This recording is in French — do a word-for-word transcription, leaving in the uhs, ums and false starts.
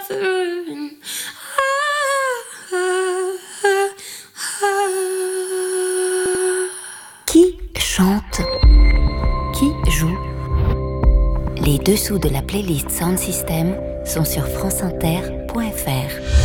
other. Ah, ah, ah, ah. Qui chante? Qui joue? Les dessous de la playlist Sound System sont sur franceinter point fr.